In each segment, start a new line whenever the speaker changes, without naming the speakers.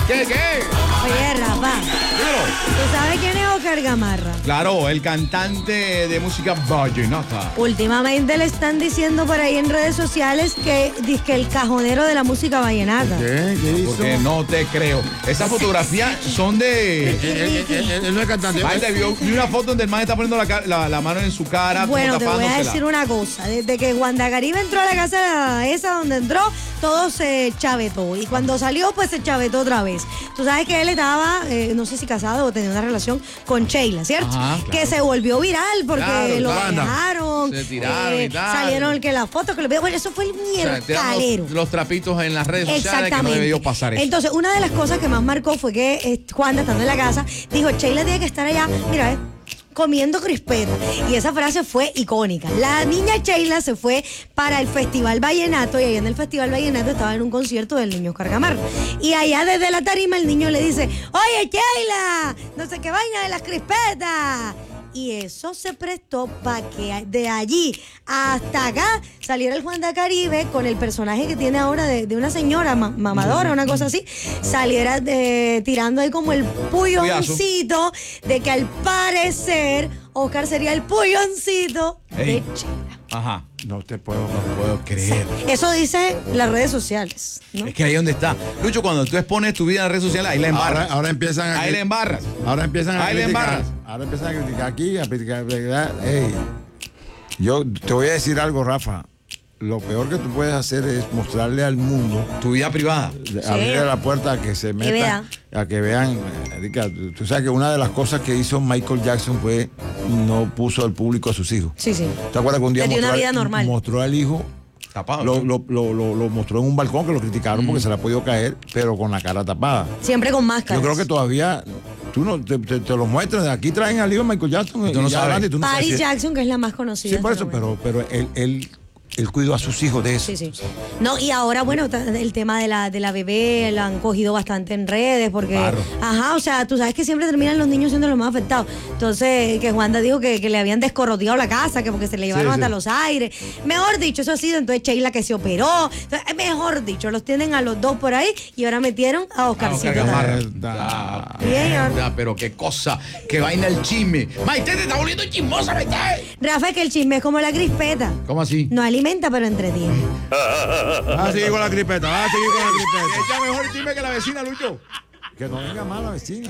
¿Qué?
Oye, Rafa,
Dímelo.
¿tú sabes quién es Oscar Gamarra?
Claro, el cantante de música vallenata.
Últimamente le están diciendo por ahí en redes sociales que dizque el cajonero de la música vallenata.
¿Qué hizo?
Porque no te creo. Esas fotografías son de...
Él no es cantante.
Maite, vi una foto donde el man está poniendo la mano en su cara.
Bueno,
como
te voy a
tapándosela.
decir una cosa. Desde que Wanda Caribe entró a la casa esa donde entró, todo se chavetó. Y cuando salió, pues se chavetó otra vez. Tú sabes que él estaba, no sé si casado o tenía una relación con Sheila, ¿cierto?
Ajá, claro.
Que se volvió viral porque
Claro,
lo
Wanda.
dejaron.
Se tiraron y tal.
Salieron que las fotos, que los videos. Bueno, eso fue el
O sea, tiraron
mierdalero.
los trapitos en las redes sociales que no
Exactamente.
debió pasar eso.
Entonces, una de las cosas que más marcó fue que Juan, estando en la casa, dijo, Sheila tiene que estar allá, mira, comiendo crispeta. Y esa frase fue icónica. La niña Sheila se fue para el Festival Vallenato y ahí en el Festival Vallenato estaba en un concierto del niño Oscar Gamarra. Y allá desde la tarima el niño le dice, oye Sheila, no sé qué vaina de las crispetas. Y eso se prestó para que de allí hasta acá saliera el Juan de Caribe con el personaje que tiene ahora de una señora mamadora, una cosa así, saliera tirando ahí como el pulloncito de que al parecer Oscar sería el pulloncito de Sheila.
Ajá.
No te puedo.
No puedo creer.
Eso dice las redes sociales, ¿no?
Es que ahí es donde está. Lucho, cuando tú expones tu vida en las redes sociales, ahí la embarras.
Ahora empiezan a...
Ahí la embarras.
Ahora empiezan a
Ahí le
criticar.
embarras.
Ahora empiezan a criticar aquí, a criticar. Ey, yo te voy a decir algo, Rafa. Lo peor que tú puedes hacer es mostrarle al mundo,
Tu vida privada.
abrirle la puerta a que se metan, a que vean. Erika, tú sabes que una de las cosas que hizo Michael Jackson fue no puso al público a sus hijos.
Sí, sí.
¿Te acuerdas que un día
Le dio una vida normal.
mostró al hijo?
Tapado.
Lo mostró en un balcón que lo criticaron porque se le ha podido caer, pero con la cara tapada.
Siempre con máscara.
Yo creo que todavía tú no te lo muestras. Aquí traen al hijo de Michael Jackson.
Tú no
y ya
sabes.
adelante, tú no sabes
Paris
si-
Jackson, que es la más conocida.
Sí, por
hasta
eso,
el momento.
pero él cuidó a sus hijos de eso.
Sí, sí. No, y ahora, bueno, el tema de la bebé lo han cogido bastante en redes porque,
Claro.
ajá, o sea, tú sabes que siempre terminan los niños siendo los más afectados. Entonces, que Juanda dijo que le habían descorroteado la casa, que porque se le llevaron hasta los aires. Mejor dicho, eso ha sido, entonces Sheila que se operó. Entonces, mejor dicho, los tienen a los dos por ahí y ahora metieron a Oscarcito.
Oscar Gamarra.
Verdad.
Bien,
Verdad, pero qué cosa, qué vaina el chisme. Maite, te está volviendo chismosa, Maite.
Rafa, que el chisme es como la crispeta.
¿Cómo así?
No alimenta, pero entretiene.
Va a seguir con la cripeta, va a seguir con la cripeta.
Echa mejor chisme que la vecina, Lucho.
Que no venga mal la vecina.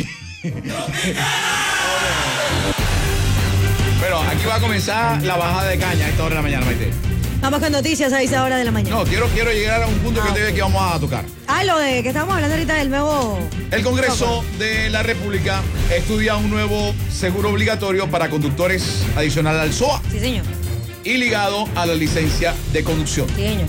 Pero aquí va a comenzar la bajada de caña a esta hora de la mañana, Maite.
Vamos con noticias a esa hora de la mañana.
No, quiero llegar a un punto que te ve que vamos a tocar.
Ah, lo de que estamos hablando ahorita del nuevo...
El Congreso de la República estudia un nuevo seguro obligatorio para conductores adicional al SOA
Sí, señor.
y ligado a la licencia de conducción.
Sí, señor.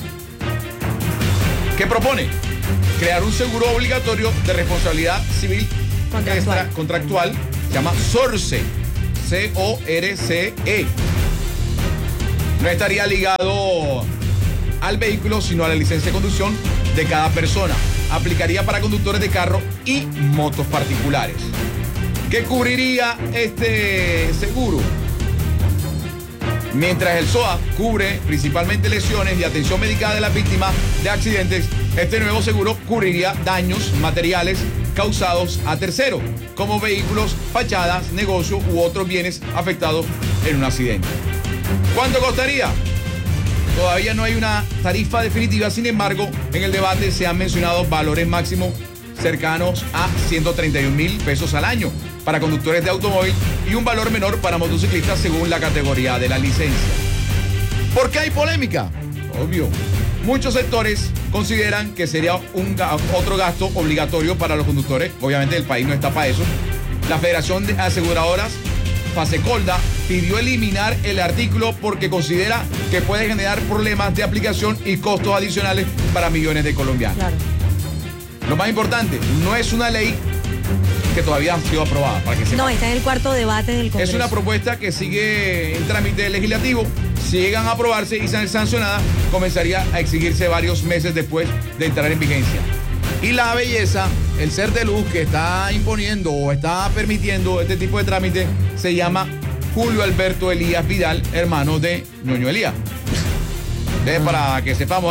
¿Qué propone? Crear un seguro obligatorio de responsabilidad civil
Contractual.
contractual, se llama SORCE, C-O-R-C-E. No estaría ligado al vehículo, sino a la licencia de conducción de cada persona. Aplicaría para conductores de carro y motos particulares. ¿Qué cubriría este seguro? Mientras el SOA cubre principalmente lesiones y atención médica de las víctimas de accidentes, este nuevo seguro cubriría daños materiales causados a terceros, como vehículos, fachadas, negocios u otros bienes afectados en un accidente. ¿Cuánto costaría? Todavía no hay una tarifa definitiva, sin embargo, en el debate se han mencionado valores máximos cercanos a 131,000 pesos al año para conductores de automóvil y un valor menor para motociclistas según la categoría de la licencia. ¿Por qué hay polémica? Obvio. Muchos sectores consideran que sería otro gasto obligatorio para los conductores. Obviamente el país no está para eso. La Federación de Aseguradoras, Fasecolda, pidió eliminar el artículo porque considera que puede generar problemas de aplicación y costos adicionales para millones de colombianos.
Claro.
Lo más importante, no es una ley que todavía ha sido aprobada, para que sepan.
No, está en el cuarto debate del Congreso.
Es una propuesta que sigue en trámite legislativo. Si llegan a aprobarse y ser sancionada, comenzaría a exigirse varios meses después de entrar en vigencia. Y la belleza, el ser de luz que está imponiendo o está permitiendo este tipo de trámite, se llama Julio Alberto Elías Vidal, hermano de Ñoño Elías. Entonces, para que sepamos ahí,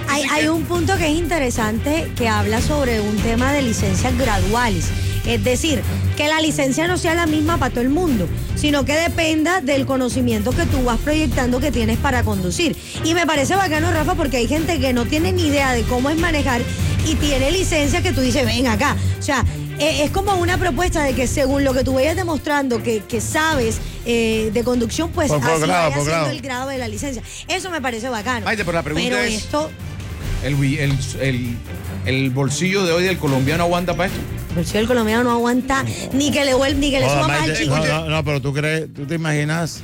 Hay un punto que es interesante que habla sobre un tema de licencias graduales. Es decir, que la licencia no sea la misma para todo el mundo, sino que dependa del conocimiento que tú vas proyectando que tienes para conducir. Y me parece bacano, Rafa, porque hay gente que no tiene ni idea de cómo es manejar y tiene licencia que tú dices, ven acá. O sea, es como una propuesta de que según lo que tú vayas demostrando que sabes de conducción, pues así vaya haciendo el grado de la licencia. Eso me parece bacano.
Maite, pero la pregunta
pero
es,
esto...
¿el bolsillo de hoy del colombiano aguanta para esto?
El bolsillo del colombiano no aguanta ni que le suba más al chico.
No, pero tú te imaginas,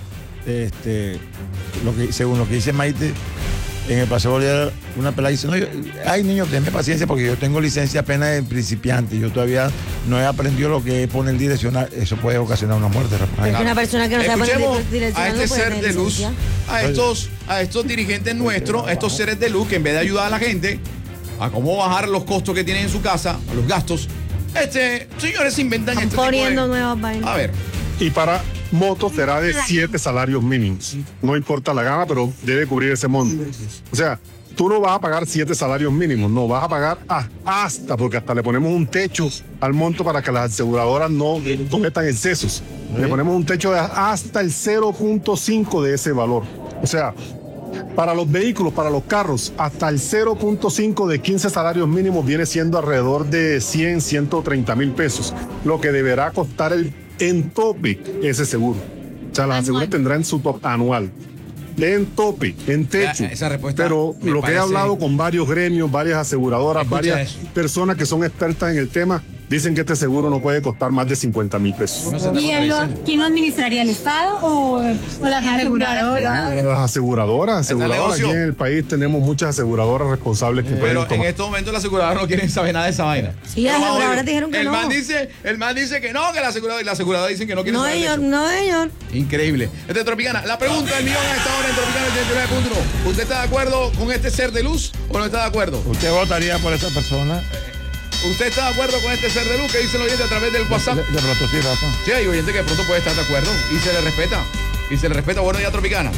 según lo que dice Maite, en el paseo Bolívar, una pelada dice, no, ay niño, tenme paciencia porque yo tengo licencia apenas de principiante, yo todavía no he aprendido lo que es poner direccional, eso puede ocasionar una muerte.
Es una persona que no sabe poner direccional.
A este ser de luz, a estos dirigentes nuestros, a estos seres de luz que en vez de ayudar a la gente a cómo bajar los costos que tienen en su casa, a los gastos, señores inventan
Están poniendo nuevas vainas.
A ver.
Y para motos será de 7 salarios mínimos. No importa la gama, pero debe cubrir ese monto. O sea, tú no vas a pagar 7 salarios mínimos, no, vas a pagar porque hasta le ponemos un techo al monto para que las aseguradoras no cometan excesos. Le ponemos un techo de hasta el 0.5 de ese valor. O sea, para los vehículos, para los carros, hasta el 0.5 de 15 salarios mínimos viene siendo alrededor de 130 mil pesos, lo que deberá costar en tope ese seguro. O sea, las aseguradoras tendrán su top anual. En tope, en techo.
Esa respuesta
pero lo que he hablado con varios gremios, varias aseguradoras, varias personas que son expertas en el tema, dicen que este seguro no puede costar más de 50 mil pesos.
¿Quién lo administraría, el Estado o las aseguradoras?
Las aseguradoras. Aquí en el país tenemos muchas aseguradoras responsables que pueden
tomar. Pero en estos momentos las aseguradoras no quieren saber nada de esa vaina.
Sí, las aseguradoras dijeron que no.
El man dice que no, que la aseguradora dicen que no quieren saber de eso.
No, señor.
Increíble. Tropicana, la pregunta del millón a esta hora en Tropicana 89.1. ¿Usted está de acuerdo con este ser de luz o no está de acuerdo?
¿Usted votaría por esa persona?
¿Usted está de acuerdo con este ser de luz que dice el oyente a través del WhatsApp?
De pronto sí, Rafa.
Sí, hay oyente que de pronto puede estar de acuerdo y se le respeta. Buenos días, Tropicana.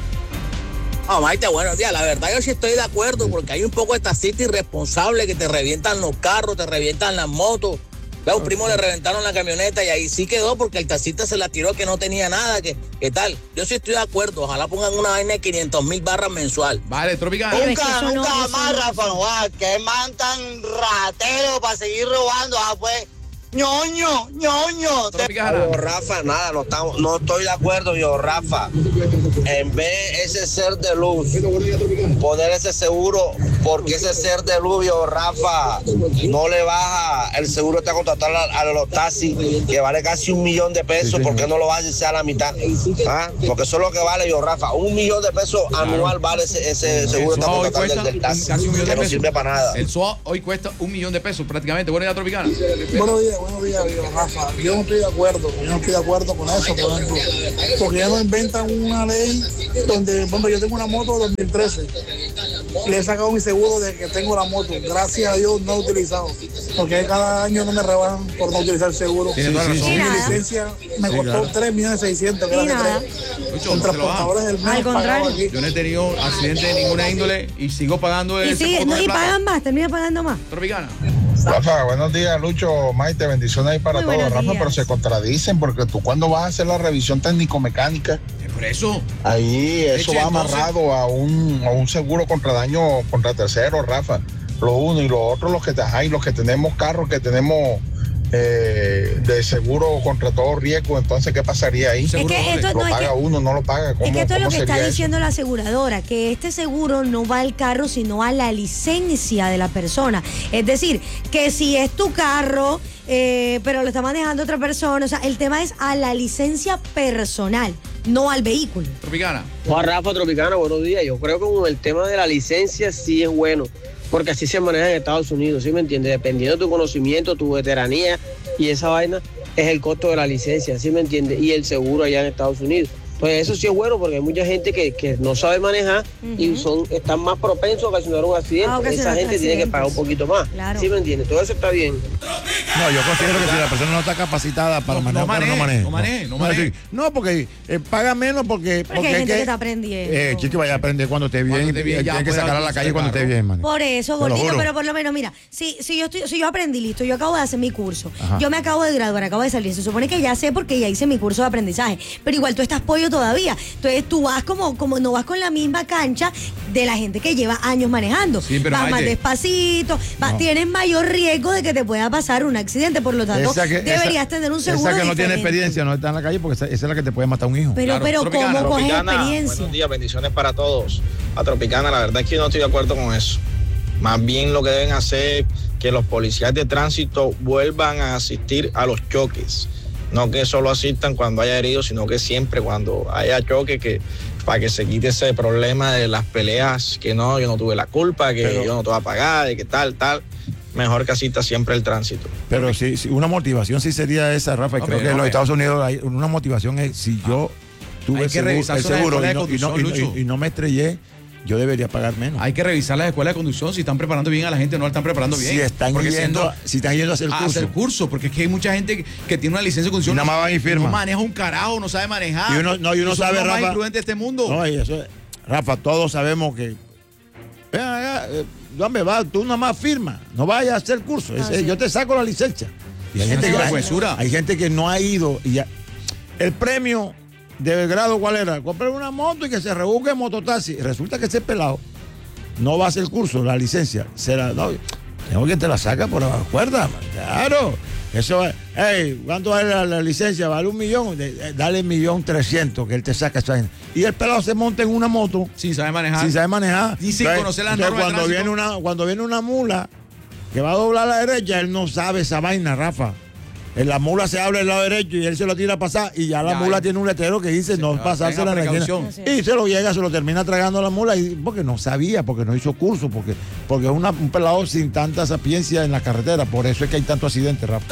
Maite, buenos días. La verdad yo sí estoy de acuerdo porque hay un poco de taxistas irresponsables que te revientan los carros, te revientan las motos. A un primo le reventaron la camioneta y ahí sí quedó porque el taxista se la tiró que no tenía nada, ¿qué tal? Yo sí estoy de acuerdo, ojalá pongan una vaina de 500,000 barras mensual.
Vale, Tropicana.
Nunca más, Rafa, que man tan ratero para seguir robando, pues. ñoño.
Rafa, nada, no estoy de acuerdo, Rafa. En vez de ese ser de luz, poner ese seguro, porque ese ser de luz, Rafa, no le baja, el seguro está contratado a los taxis, que vale casi $1 millón de pesos, ¿por qué no lo vas a hacer a la mitad? Porque eso es lo que vale, Rafa, $1 millón de pesos anual vale ese seguro está contratado del taxi, que no sirve para nada.
El SOA hoy cuesta $1 millón de pesos prácticamente. Buenos días, Tropicana.
Buenos días, Rafa. Yo no estoy de acuerdo con eso, por ejemplo, porque ya no inventan una ley donde, bueno, yo tengo una moto de 2013, le he sacado mi seguro de que tengo la moto, gracias a Dios no he utilizado, porque cada año no me rebajan por no utilizar el seguro.
Sí.
Mi licencia me costó 3.600.000, con transportadores del mes.
Al contrario,
yo no he tenido accidente de ninguna índole y sigo pagando
y pagan más, termina pagando más.
Tropicana.
Rafa, buenos días, Lucho, Maite, bendiciones ahí para todos, Rafa, pero se contradicen porque tú cuando vas a hacer la revisión técnico-mecánica,
por eso
ahí eso va amarrado a un seguro contra daño contra terceros, Rafa. Lo uno y lo otro, los que tenemos carros, que tenemos de seguro contra todo riesgo, entonces ¿qué pasaría ahí?
Es que esto
lo paga uno, no lo paga.
Es que esto es lo que está diciendo la aseguradora, que este seguro no va al carro, sino a la licencia de la persona. Es decir, que si es tu carro, pero lo está manejando otra persona, o sea, el tema es a la licencia personal, no al vehículo.
Tropicana.
Juan Rafa, Tropicana, buenos días. Yo creo que con el tema de la licencia sí es bueno, porque así se maneja en Estados Unidos, ¿sí me entiendes? Dependiendo de tu conocimiento, tu veteranía y esa vaina, es el costo de la licencia, ¿sí me entiendes? Y el seguro allá en Estados Unidos. Pues eso sí es bueno porque hay mucha gente que no sabe manejar y están más propensos a ocasionar un accidente. Esa gente tiene que pagar un poquito más, ¿sí me entiendes? Todo eso está bien.
No, yo considero que si la persona no está capacitada para manejar, no maneje. No, porque paga menos porque
hay gente que está aprendiendo.
Chico, vaya a aprender cuando esté bien. Tiene que sacar a la calle cuando esté bien, man.
Por eso, gordito, pero por lo menos, mira, si yo aprendí, listo, yo acabo de hacer mi curso, yo me acabo de graduar, acabo de salir, se supone que ya sé porque ya hice mi curso de aprendizaje, pero igual tú estás pollo todavía. Entonces tú vas como no vas con la misma cancha de la gente que lleva años manejando.
Sí, pero
vas más despacito, tienes mayor riesgo de que te pueda pasar un accidente, por lo tanto, deberías tener un seguro.
Esa que no
diferente.
tiene experiencia, no está en la calle porque esa es la que te puede matar un hijo.
Pero ¿cómo coges experiencia?
Buenos días, bendiciones para todos. A Tropicana, la verdad es que yo no estoy de acuerdo con eso. Más bien lo que deben hacer es que los policías de tránsito vuelvan a asistir a los choques. No que solo asistan cuando haya heridos, sino que siempre cuando haya choque, para que se quite ese problema de las peleas, que no, yo no tuve la culpa, que yo no te voy a pagar, de que tal. Mejor que asista siempre el tránsito.
Pero sí, una motivación sí sería esa, Rafa. Creo que en los Estados Unidos hay una motivación es si yo tuve el seguro y no me estrellé, yo debería pagar menos.
Hay que revisar las escuelas de conducción si están preparando bien a la gente o no la están preparando bien.
Si están yendo a hacer
curso. Porque es que hay mucha gente que tiene una licencia de conducción.
Nada más van y firma.
No maneja un carajo, no sabe manejar.
Y uno sabe,
Rafa.
Rafa.
Más de este mundo.
No, Rafa, todos sabemos que. ¿Dónde va? Tú nada más firma. No vayas a hacer curso. Yo te saco la licencia. Y hay gente que no ha ido. Y ya. El premio de grado, ¿cuál era? Comprar una moto y que se rebusque en mototaxi. Resulta que ese pelado no va a hacer curso, la licencia. Tengo que te la saca por la cuerda, man. Claro. Eso va. ¿Cuánto vale la licencia? ¿Vale 1 millón? Dale 1.300.000 que él te saca esa. Y el pelado se monta en una moto.
Sin saber manejar. Y sin conocer las normas.
Cuando viene una mula que va a doblar a la derecha, él no sabe esa vaina, Rafa. La mula se abre del lado derecho y él se lo tira a pasar y ya la mula tiene un letrero que dice no pasarse la esquina. Y se lo termina tragando la mula porque no sabía, porque no hizo curso, porque es un pelado sin tanta sapiencia en la carretera. Por eso es que hay tanto accidente, Rafa.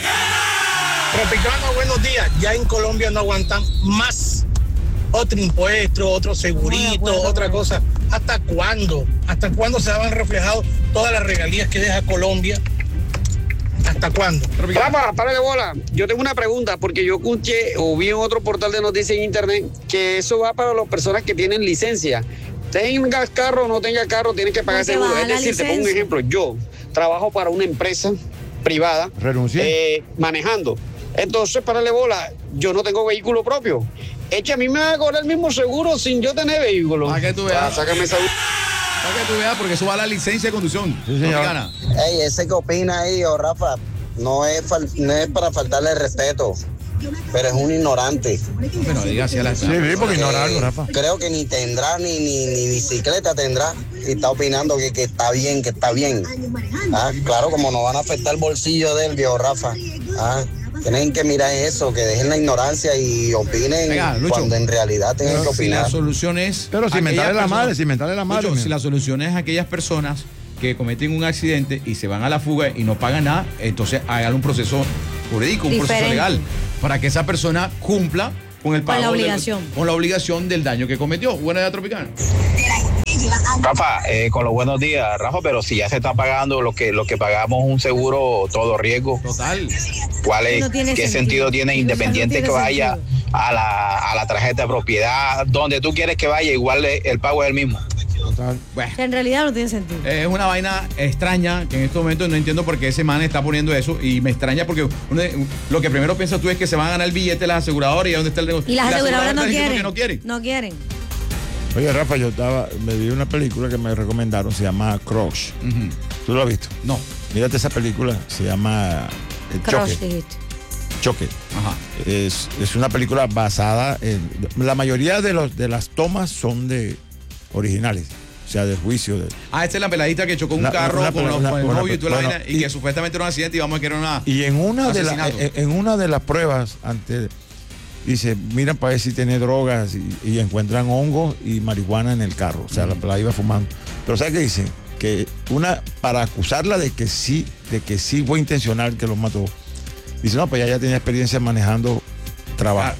Tropicano, buenos días. Ya en Colombia no aguantan más otro impuesto, otro segurito, otra cosa. ¿Hasta cuándo? ¿Hasta cuándo se van reflejados todas las regalías que deja Colombia? ¿Hasta cuándo?
Rafa, para de bola. Yo tengo una pregunta, porque yo escuché o vi en otro portal de noticias en internet que eso va para las personas que tienen licencia. Tengas carro o no tengas carro, tienes que pagar seguro. Es decir, te pongo un ejemplo. Yo trabajo para una empresa privada. Manejando. Entonces, para de bola, yo no tengo vehículo propio. Es que a mí me va a cobrar el mismo seguro sin yo tener vehículo.
Para que tú veas.
Sácame esa...
Para que tú veas, porque eso va a la licencia de conducción.
Sí, señor.
Ese que opina ahí, Rafa, no es para faltarle respeto, pero es un ignorante.
Bueno, dígase a la...
Sí, porque ignora algo, Rafa.
Creo que ni tendrá, ni bicicleta tendrá, y está opinando que está bien, claro, como no van a afectar el bolsillo del viejo Rafa. Tienen que mirar eso, que dejen la ignorancia y opinen cuando en realidad tienen que opinar.
Si la solución es...
Pero cimentarle la madre.
Si la solución es aquellas personas que cometen un accidente y se van a la fuga y no pagan nada, entonces hagan un proceso jurídico, un proceso legal, para que esa persona cumpla con el pago, con la obligación del daño que cometió. Buena idea, Tropicana.
Rafa, con los buenos días, Rafa, pero si ya se está pagando lo que pagamos un seguro todo riesgo.
Total.
¿Qué sentido tiene independiente que vaya a la tarjeta de propiedad, donde tú quieres que vaya, igual el pago es el mismo?
Bueno. En realidad no tiene sentido.
Es una vaina extraña que en estos momentos no entiendo por qué ese man está poniendo eso, y me extraña porque lo que primero piensas tú es que se van a ganar el billete las aseguradoras y dónde está el negocio.
Y las aseguradoras no
quieren.
No quieren.
Oye, Rafa, me vi una película que me recomendaron, se llama Crush. ¿Tú lo has visto?
No.
Mírate esa película, se llama Choque.
Ajá.
Es una película basada en... La mayoría de las tomas son originales. O sea, del juicio.
Esta es la peladita que chocó un carro con el novio y toda la vaina, y que supuestamente era un accidente y vamos a querer una...
Y en una de las pruebas, antes... Dice, miran para ver si tiene drogas y encuentran hongos y marihuana en el carro. O sea, la iba fumando. Pero ¿sabes qué dicen? Que para acusarla de que sí fue intencional que lo mató. Dice, no, pues ella tenía experiencia manejando trabajo.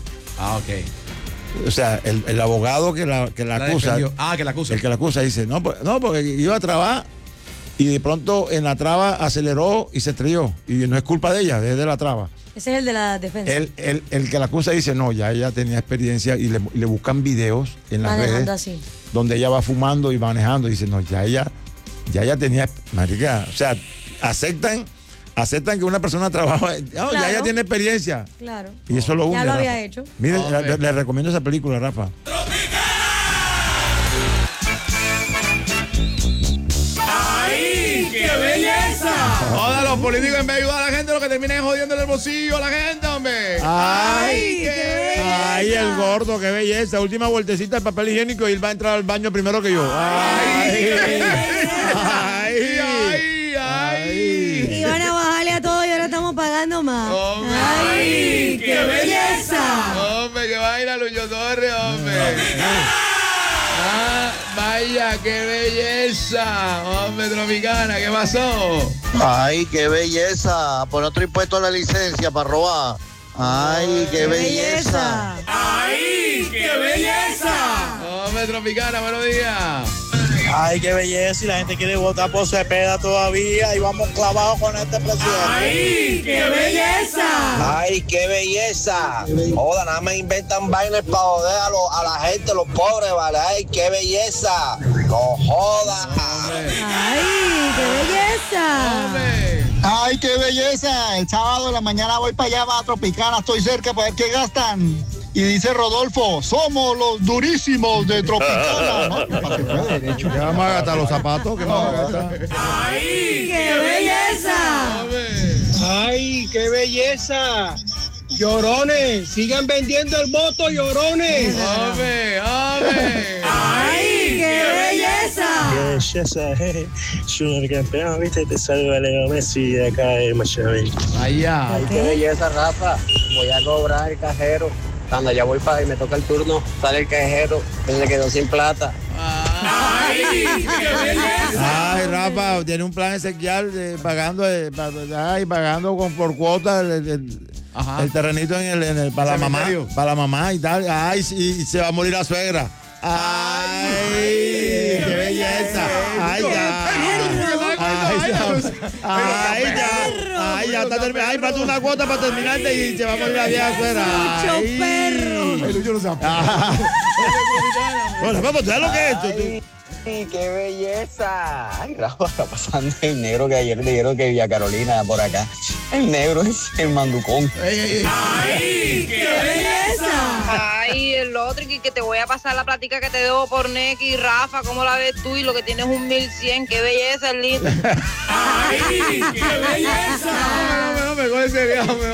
Ok.
O sea, el abogado que la acusa.
Que la acusa.
El que la acusa dice, no, porque iba a trabajar y de pronto en la traba aceleró y se estrelló. Y no es culpa de ella, es de la traba.
Ese es el de la defensa.
El que la acusa dice, no, ya ella tenía experiencia y le buscan videos en las
Manejando
redes
así.
donde ella va fumando y manejando. Y dice, no, ya ella tenía, marica, o sea, aceptan que una persona trabaja,
Claro.
ya ella tiene experiencia.
Claro.
Y eso lo hunde.
Ya lo
Rafa.
había hecho.
Miren, le recomiendo esa película, Rafa.
¡Ay, qué belleza! Joda, los políticos en vez de ayudar a la gente, lo que terminan es jodiendo el bolsillo a la gente, hombre.
Ay,
qué belleza.
Ay, el gordo, qué belleza. Última vueltecita de papel higiénico y él va a entrar al baño primero que yo. Ay,
Iban a bajarle a todo y ahora estamos pagando más. ¡Ay, qué belleza!
Hombre, que vaina, Lucho Torres, hombre. Vaya, qué belleza. Hombre, Tropicana, ¿qué pasó?
Ay, qué belleza. Por otro impuesto a la licencia para robar. Ay, qué belleza.
¡Ay, qué belleza! Hombre, Tropicana, buenos días.
Ay, qué belleza, y la gente quiere votar por Cepeda todavía y vamos clavados con este presidente.
¡Ay, qué belleza!
Ay, qué belleza. Joda, nada más inventan vainas para joder a la gente, los pobres, ¿vale? Ay, qué belleza. No joda.
¡Ay, qué belleza!
Ay, qué belleza. El sábado de la mañana voy para allá, va a Tropicana, estoy cerca para ver qué gastan. Y dice Rodolfo, somos los durísimos de Tropicana, ¿no? Para que fue derecho.
¿Qué vamos a gastar los zapatos? ¿Qué vamos a gastar?
¡Ay,
qué belleza!
¡Ay, qué belleza! Llorones, sigan vendiendo el voto, llorones.
¡Hombre, hombre!
¡Ay, qué belleza!
Qué belleza, Junior campeón, viste, te saluda Leo Messi de acá de Miami.
Allá.
Ay, qué belleza, Rafa. Voy a cobrar el cajero. Cuando ya voy para y me toca el turno, sale el cajero, que se quedó sin plata.
¡Ay, qué belleza!
Ay, Rafa, tiene un plan esencial pagando por cuotas el terrenito para la mamá y tal. Ay, y se va a morir la suegra. Ay, qué belleza. Ay, ya. Ay, ya está terminando. Ay, falta una cuota para terminarte y se va a morir la vieja suegra.
¡Mucho perro!
El Lucho no se
Bueno, vamos, ¿sabes lo que es esto?
¡Ay, qué belleza! Ay, Rafa, está pasando el negro que ayer dijeron que Villa Carolina por acá. El negro es el manducón.
¡Ay, qué belleza!
Ay, el otro, que te voy a pasar la plática que te debo por Neki y Rafa, ¿cómo la ves tú? Y lo que tienes es un 1100, qué belleza, el lindo.
¡Ay, qué belleza! Hombre, con ese día, hombre.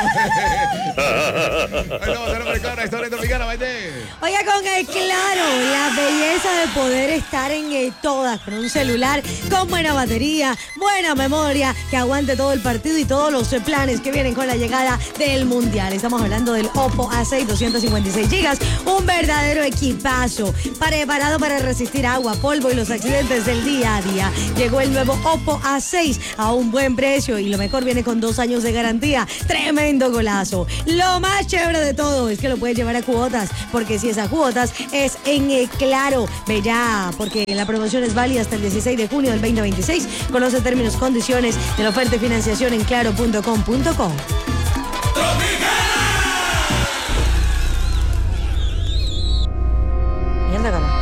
Oiga, con el Claro, la belleza de poder estar en todas, con un celular, con buena batería, buena memoria, que aguante todo el partido y todos los planes que vienen con la llegada del Mundial. Estamos hablando del Oppo A6 256 GB, un verdadero equipazo, preparado para resistir agua, polvo y los accidentes del día a día. Llegó el nuevo Oppo A6 a un buen precio y lo mejor, viene con 2 años de garantía. Tremendo golazo. Lo más chévere de todo es que lo puedes llevar a cuotas, porque si es a cuotas es en Claro. Ve ya, porque la promoción es válida hasta el 16 de junio del 2026. Conoce términos, condiciones de la oferta y financiación en claro.com.co. Mierda, cara.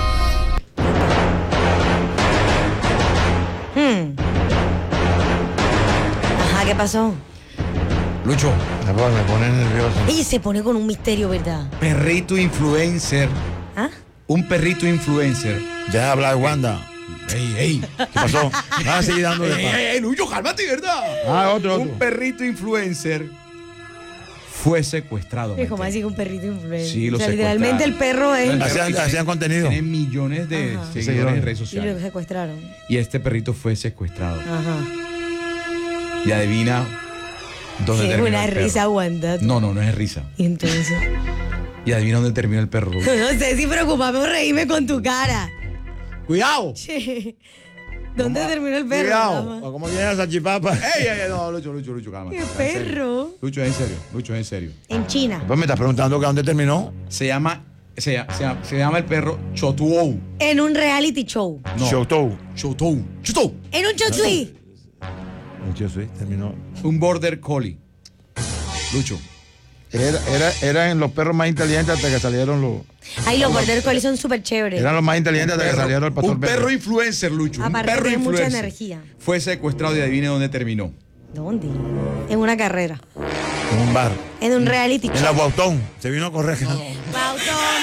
Ajá, ¿qué pasó?
Lucho.
Me pone nervioso.
Ella se pone con un misterio, ¿verdad?
Perrito influencer.
¿Ah?
Un perrito influencer.
Deja de hablar, Wanda.
Ey.
¿Qué pasó? Vas a seguir dándole.
Ey, Lucho, cálmate, ¿verdad?
Otro.
Un perrito influencer fue secuestrado.
Es como así un perrito influencer.
Sí, lo
o sea,
secuestraron.
literalmente el perro es...
Hacían contenido.
Tiene millones de seguidores en redes
Y lo
sociales.
secuestraron.
Y este perrito fue secuestrado.
Ajá.
Y adivina dónde
Es
terminó
una
el perro.
risa aguantando.
No es risa.
Y entonces...
Y adivina dónde terminó el perro.
No sé si preocuparme o reírme con tu cara.
¡Cuidado!
Che, ¿dónde terminó el perro?
Cuidado.
Mamá?
¿Cómo viene la salchipapa?
¡Ey! No, Lucho, calma.
¡Qué perro!
Lucho, es en serio.
En China.
Pues me estás preguntando que dónde terminó.
Se llama Se llama el perro Chotuou.
En un reality show.
No.
Chotou.
En un chotui.
Terminó.
Un border collie. Lucho.
Eran los perros más inteligentes hasta que salieron los...
Ay, los border collie son súper chéveres.
Eran los más inteligentes hasta que salieron el pastor
Un perro influencer, Lucho.
Aparte
un perro
tiene mucha
influencer.
energía.
Fue secuestrado y adivine dónde terminó.
¿Dónde? En una carrera.
En un bar.
En un reality show.
En la Guautón. Se vino a correr.
Bautón.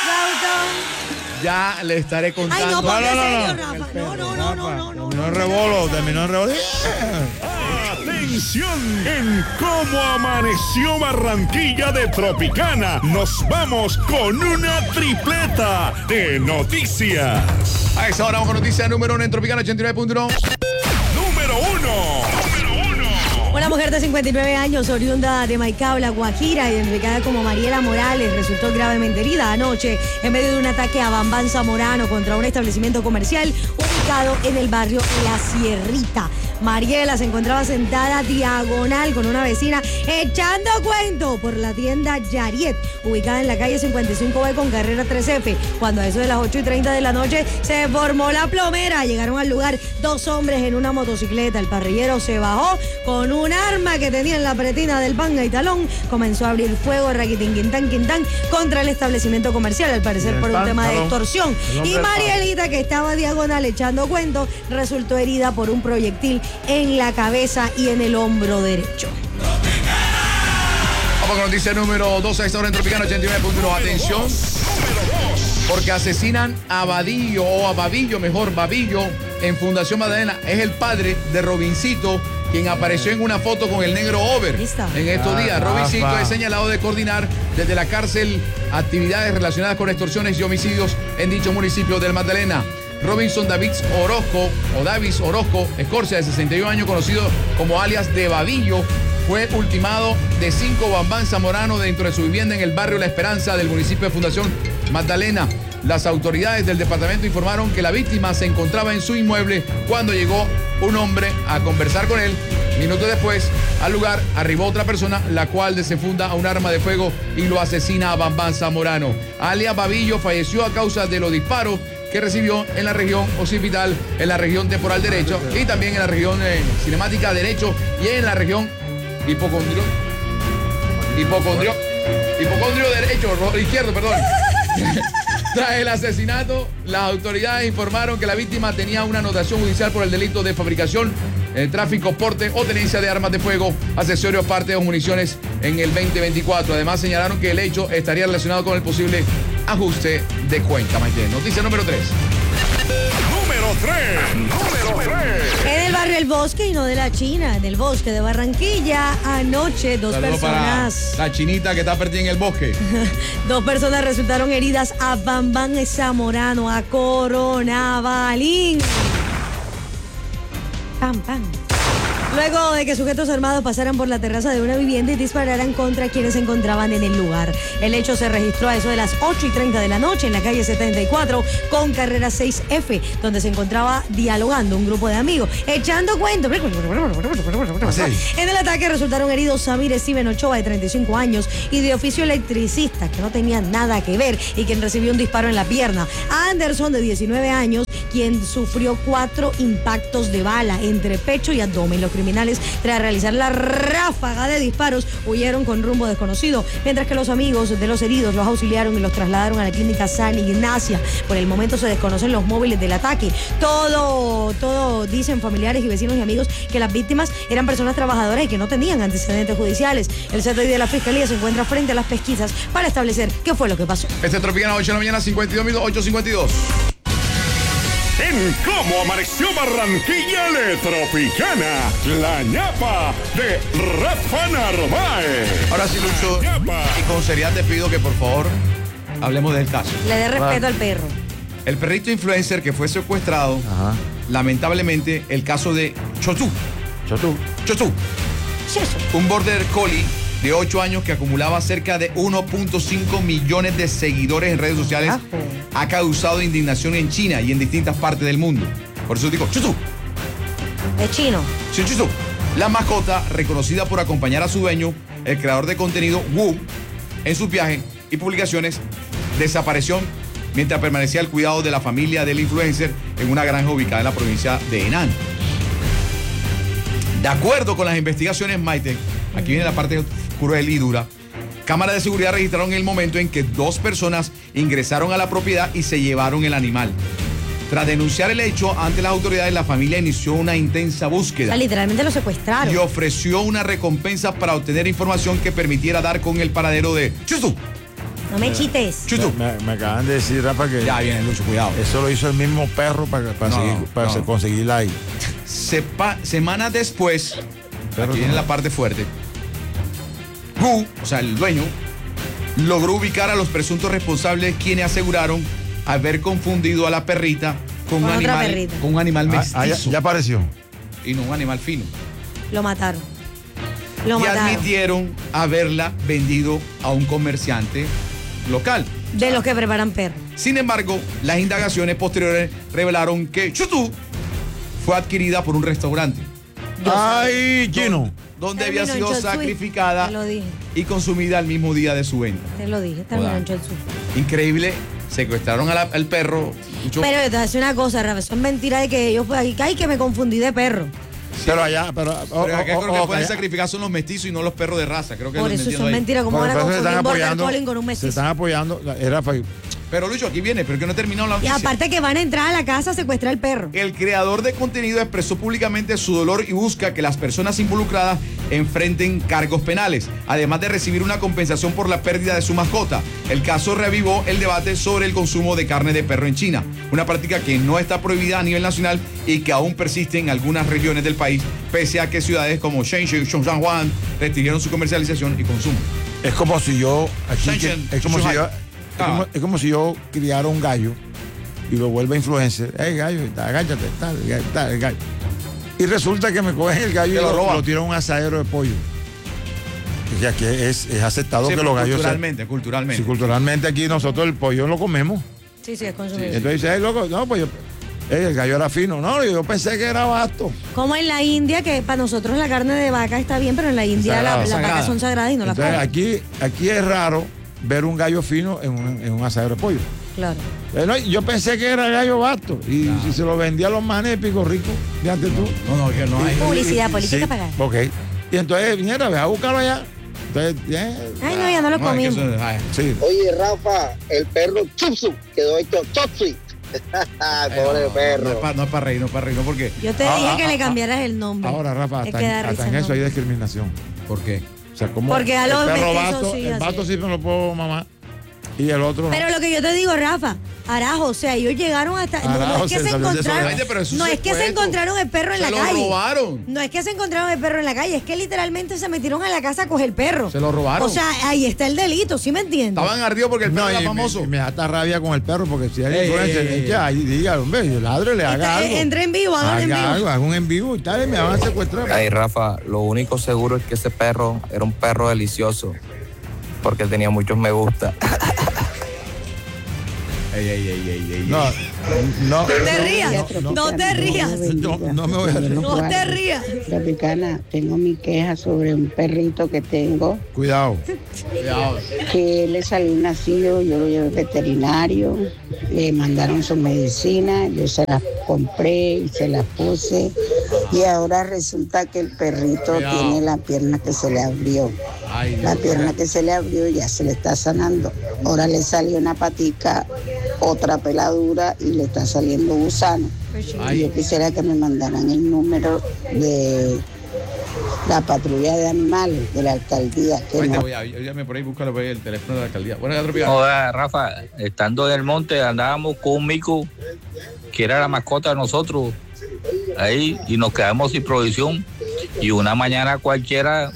Ya le estaré contando.
Ay, no, ponte serio, Rafa. No.
Terminó en rebolo.
Atención, en Cómo Amaneció Barranquilla de Tropicana, nos vamos con una tripleta de noticias.
A esa hora vamos con noticia número 1 en Tropicana 89.1.
Número 1.
Una mujer de 59 años, oriunda de Maicao, Guajira, identificada como Mariela Morales, resultó gravemente herida anoche en medio de un ataque a Bambán Zamorano contra un establecimiento comercial ubicado en el barrio La Sierrita. Mariela se encontraba sentada diagonal con una vecina echando cuento por la tienda Yariet, ubicada en la calle 55B con carrera 3F. Cuando a eso de las 8:30 de la noche se formó la plomera. Llegaron al lugar 2 hombres en una motocicleta. El parrillero se bajó con un arma que tenía en la pretina del panga y talón. Comenzó a abrir fuego raquitinquintán contra el establecimiento comercial, al parecer por un tema de extorsión. Y Marielita, que estaba diagonal echando cuento, resultó herida por un proyectil en la cabeza y en el hombro derecho.
Vamos con noticia número 2 a esta hora en Tropicana 89.1. Atención, porque asesinan a Babillo, Babillo, en Fundación Magdalena. Es el padre de Robincito, quien apareció en una foto con el negro Over en estos días. Robincito es señalado de coordinar desde la cárcel actividades relacionadas con extorsiones y homicidios en dicho municipio del Magdalena. Robinson Davis Orozco Escorcia, de 61 años, conocido como alias de Babillo, fue ultimado de 5 Bambán Zamorano dentro de su vivienda en el barrio La Esperanza del municipio de Fundación Magdalena. Las autoridades del departamento informaron que la víctima se encontraba en su inmueble cuando llegó un hombre a conversar con él. Minutos después, al lugar arribó otra persona, la cual desenfunda un arma de fuego y lo asesina a Bambán Zamorano. Alias Babillo falleció a causa de los disparos que recibió en la región occipital, en la región temporal derecho y también en la región cinemática derecho y en la región hipocondrio izquierdo, perdón. Tras el asesinato, las autoridades informaron que la víctima tenía una anotación judicial por el delito de fabricación, tráfico, porte o tenencia de armas de fuego, accesorios, partes o municiones en el 2024. Además, señalaron que el hecho estaría relacionado con el posible ajuste de cuenta. Maite, noticia número 3.
Número 3.
En el barrio El Bosque y no de la China, en el bosque de Barranquilla, anoche dos personas...
Para la chinita que está perdida en el bosque.
2 personas resultaron heridas a Bambán Zamorano, a Coronabalín. Pam. Luego de que sujetos armados pasaran por la terraza de una vivienda y dispararan contra quienes se encontraban en el lugar. El hecho se registró a eso de las 8:30 de la noche en la calle 74 con carrera 6F, donde se encontraba dialogando un grupo de amigos, echando cuentos. En el ataque resultaron heridos Samir Steven Ochoa, de 35 años, y de oficio electricista, que no tenía nada que ver y quien recibió un disparo en la pierna. Anderson, de 19 años, quien sufrió 4 impactos de bala entre pecho y abdomen. Los criminales, tras realizar la ráfaga de disparos, huyeron con rumbo desconocido, mientras que los amigos de los heridos los auxiliaron y los trasladaron a la clínica San Ignacia. Por el momento se desconocen los móviles del ataque. Todo dicen familiares y vecinos y amigos que las víctimas eran personas trabajadoras y que no tenían antecedentes judiciales. El CTI de la Fiscalía se encuentra frente a las pesquisas para establecer qué fue lo que pasó.
Tropicana, 8 de la mañana, 52 minutos, 8:52.
En Cómo Amaneció Barranquilla de Tropicana, la ñapa de Rafa Narváez.
Ahora sí, Lucho, y con seriedad te pido que por favor hablemos del caso.
Le dé respeto al perro.
El perrito influencer que fue secuestrado, lamentablemente, el caso de Chotu. Un border collie de 8 años que acumulaba cerca de 1.5 millones de seguidores en redes sociales, ha causado indignación en China y en distintas partes del mundo. Por eso digo, Chutu.
Es chino.
Sí, Chutu. La mascota, reconocida por acompañar a su dueño, el creador de contenido Wu, en sus viajes y publicaciones, desapareció mientras permanecía al cuidado de la familia del influencer en una granja ubicada en la provincia de Henan. De acuerdo con las investigaciones, Maite, aquí viene la parte cruel y dura. Cámaras de seguridad registraron el momento en que 2 personas ingresaron a la propiedad y se llevaron el animal. Tras denunciar el hecho ante las autoridades, la familia inició una intensa búsqueda.
O sea, literalmente lo secuestraron.
Y ofreció una recompensa para obtener información que permitiera dar con el paradero de Chutu.
No me chites.
Chutu.
Me acaban de decir, Rafa, que...
Ya viene, Lucho, cuidado.
Eso lo hizo el mismo perro para conseguirla ahí.
Semanas después, aquí viene la parte fuerte, Gu, o sea, el dueño, logró ubicar a los presuntos responsables, quienes aseguraron haber confundido a la perrita con un animal mestizo.
Ya apareció.
Y no un animal fino.
Lo mataron.
Y admitieron haberla vendido a un comerciante local.
De los que preparan perros.
Sin embargo, las indagaciones posteriores revelaron que Chutu fue adquirida por un restaurante.
¡Ay, chino!
Donde había sido sacrificada y consumida el mismo día de su venta.
Te lo dije, terminó en Cholsu.
Increíble, secuestraron al perro.
Pero yo te voy a decir una cosa, Rafa, eso es mentira de que ellos, ay, que me confundí de perro.
Sí. Pero acá creo que pueden sacrificar son los mestizos y no los perros de raza. Creo que
por eso son mentiras, como van a confundir un border collie con un mestizo.
Se están apoyando,
Pero Lucho, aquí viene, pero que no he terminado la noticia.
Y aparte que van a entrar a la casa a secuestrar al perro.
El creador de contenido expresó públicamente su dolor y busca que las personas involucradas enfrenten cargos penales, además de recibir una compensación por la pérdida de su mascota. El caso reavivó el debate sobre el consumo de carne de perro en China, una práctica que no está prohibida a nivel nacional y que aún persiste en algunas regiones del país, pese a que ciudades como Shenzhen y Zhongshan restringieron su comercialización y consumo.
Es como si yo... Es como si yo criara un gallo y lo vuelva influencer. Gallo, agáchate, el gallo. Y resulta que me cogen el gallo y lo tiro a un asadero de pollo. Y aquí es aceptado que los gallos...
Culturalmente.
Sí, culturalmente aquí nosotros el pollo lo comemos.
Sí, es consumido.
Entonces dice, loco, no, pues el gallo era fino. No, yo pensé que era vasto.
Como en la India, que para nosotros la carne de vaca está bien, pero en la India las vacas son sagradas y no las comen.
Aquí es raro ver un gallo fino en un asadero de pollo.
Claro.
Yo pensé que era gallo vasto. Y si se lo vendía a los manes de Pico Rico, fíjate tú.
Que no hay.
Publicidad, política pagada.
Ok. Y entonces, mira, ve a buscarlo allá. Entonces,
ay, no, ya no lo comimos.
Sí.
Oye, Rafa, el perro Chupsu quedó hecho Chopsui. Pobre perro.
No es para reír, porque...
Yo te dije que le cambiaras el nombre.
Ahora, Rafa, hasta en eso hay discriminación.
¿Por qué?
O sea, como
porque a los
vato,
sí,
el vato sí me lo puedo mamar y el otro no.
Pero lo que yo te digo, Rafa, Arajo, o sea, ellos llegaron hasta... No es que se encontraron... No es que se encontraron el perro en la calle.
Se lo robaron.
No es que se encontraron el perro en la calle, es que literalmente se metieron a la casa a coger el perro.
Se lo robaron.
O sea, ahí está el delito, ¿sí me entiendes?
Estaban ardidos porque el perro era famoso.
Me da hasta rabia con el perro, porque si hay influencer, ahí diga, hombre, yo ladre, le haga algo.
Entré en vivo, haga
un en vivo y tal, y me van a secuestrar.
Ay, Rafa, lo único seguro es que ese perro era un perro delicioso, porque tenía muchos me gusta.
No te rías. No te rías.
No me voy a reír.
No te rías.
Tropicana, tengo mi queja sobre un perrito que tengo.
Cuidado.
Que le salió un nacido, yo lo llevé al veterinario, le mandaron su medicina, yo se las compré y se las puse. Y ahora resulta que el perrito tiene la pierna que se le abrió. La pierna que se le abrió ya se le está sanando. Ahora le salió una patica, otra peladura y le está saliendo gusano. Y yo quisiera que me mandaran el número de la patrulla de animales de la alcaldía.
Llame por ahí, búscalo por ahí el teléfono de la alcaldía.
Hola, Rafa, estando en el monte andábamos con un mico que era la mascota de nosotros ahí y nos quedamos sin provisión y una mañana cualquiera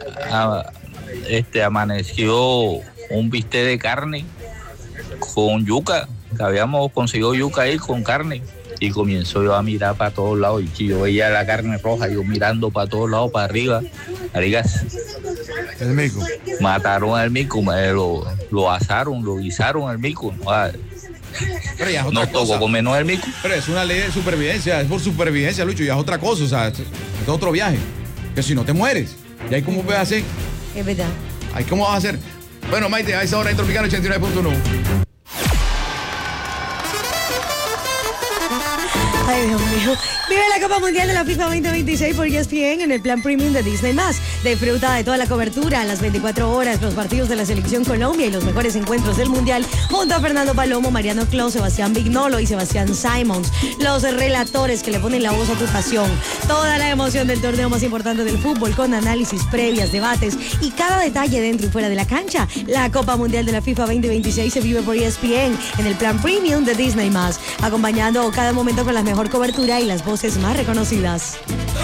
amaneció un bistec de carne con yuca, que habíamos conseguido yuca ahí con carne y comienzo yo a mirar para todos lados y yo veía la carne roja, yo mirando para todos lados, para arriba,
el mico.
Mataron al mico, lo asaron, lo guisaron al mico. Nos tocó comernos el mico.
Pero es una ley de supervivencia, es por supervivencia, Lucho, ya es otra cosa, o sea, es otro viaje. Que si no te mueres, ¿y ahí cómo puedes hacer?
Es verdad.
¿Ahí cómo vas a hacer? Bueno, Maite, a esa hora en Tropicana 89.1.
Ay, Dios mío. Vive la Copa Mundial de la FIFA 2026 por ESPN en el plan premium de Disney+. Disfruta de toda la cobertura, las 24 horas, los partidos de la Selección Colombia y los mejores encuentros del Mundial junto a Fernando Palomo, Mariano Clos, Sebastián Vignolo y Sebastián Simons. Los relatores que le ponen la voz a tu pasión. Toda la emoción del torneo más importante del fútbol con análisis previas, debates y cada detalle dentro y fuera de la cancha. La Copa Mundial de la FIFA 2026 se vive por ESPN en el plan premium de Disney+, acompañando cada momento con la mejor cobertura y las voces más reconocidas.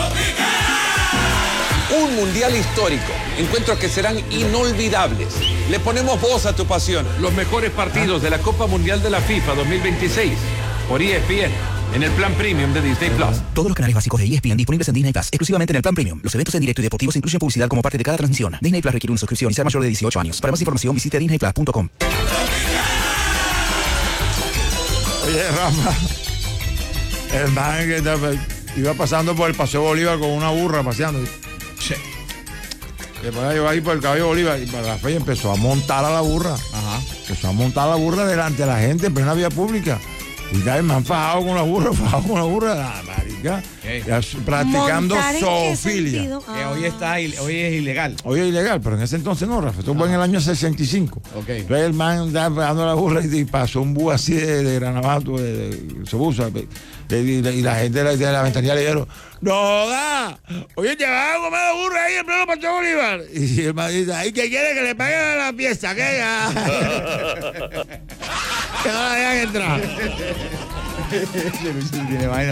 Un mundial histórico, encuentros que serán inolvidables. Le ponemos voz a tu pasión.
Los mejores partidos de la Copa Mundial de la FIFA 2026 por ESPN en el plan premium de Disney Plus.
Todos los canales básicos de ESPN disponibles en Disney Plus, exclusivamente en el plan premium. Los eventos en directo y deportivos incluyen publicidad como parte de cada transmisión. Disney Plus requiere una suscripción y ser mayor de 18 años. Para más información visite disneyplus.com.
Oye, Rafa, el man que iba pasando por el Paseo Bolívar con una burra paseando.
Sí.
Después llegó ahí por el Caballo Bolívar y para la fe empezó a montar a la burra.
Ajá.
Empezó a montar a la burra delante de la gente en plena vía pública. Y ya el man fajado con la burra, la marica. Practicando zoofilia.
Hoy es ilegal.
Hoy es ilegal, pero en ese entonces no, Rafa. Esto fue en el año 65.
Okay.
Entonces el man estaba pegando la burra y pasó un búho así de granabato, se puso. Y la gente de la ventanilla le dijeron, ¡no da! Oye, te vas a comer la burra ahí en pleno Paseo Bolívar. Y el man dice, ¡ay, que quiere que le paguen la pieza! Que no la dejan entrar.
Tiene vaina